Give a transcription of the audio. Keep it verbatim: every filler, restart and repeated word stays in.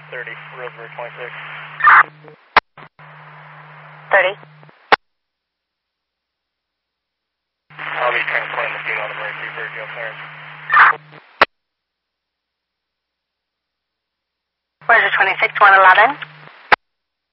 thirty, Roseburg twenty-six. thirty. I'll be transporting the female to emergency for jail clearance. Where's the twenty-six, one eleven?